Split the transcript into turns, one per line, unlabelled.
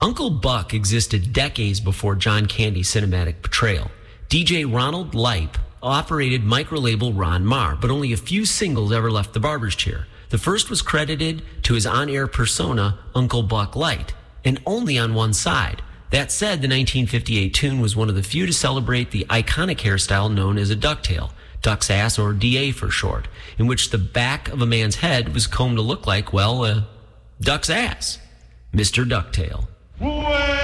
Uncle Buck existed decades before John Candy's cinematic portrayal. DJ Ronald Leip operated micro-label Ron Marr, but only a few singles ever left the barber's chair. The first was credited to his on-air persona, Uncle Buck Light, and only on one side. That said, the 1958 tune was one of the few to celebrate the iconic hairstyle known as a ducktail, duck's ass, or DA for short, in which the back of a man's head was combed to look like, well, a duck's ass. Mr. Ducktail.